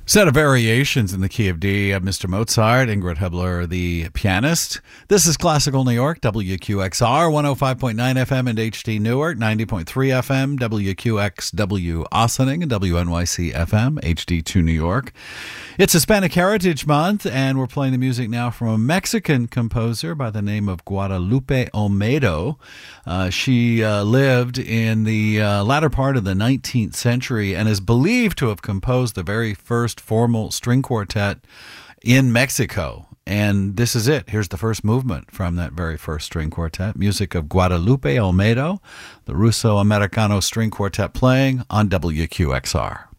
Set of variations in the key of D of Mr. Mozart, Ingrid Hebler, the pianist. This is Classical New York, WQXR, 105.9 FM and HD Newark, 90.3 FM, WQXW Ossining, and WNYC FM, HD2 New York. It's Hispanic Heritage Month, and we're playing the music now from a Mexican composer by the name of Guadalupe Olmedo. She lived in the latter part of the 19th century and is believed to have composed the very first formal string quartet in Mexico. And this is it. Here's the first movement from that very first string quartet. Music of Guadalupe Olmedo, the Russo-Americano String Quartet playing on WQXR.